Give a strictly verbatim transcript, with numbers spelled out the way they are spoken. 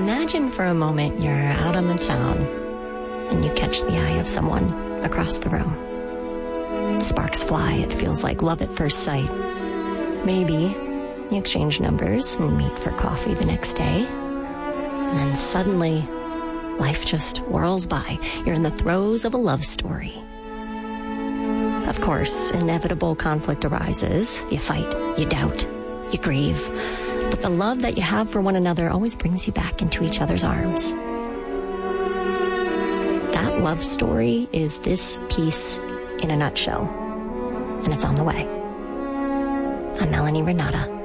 Imagine for a moment you're out on the town and you catch the eye of someone across the room. Sparks fly. It feels like love at first sight. Maybe you exchange numbers and meet for coffee the next day. And then suddenly, life just whirls by. You're in the throes of a love story. Of course, inevitable conflict arises. You fight, you doubt, you grieve. But the love that you have for one another always brings you back into each other's arms. That love story is this piece in a nutshell. And it's on the way. I'm Melanie Renata.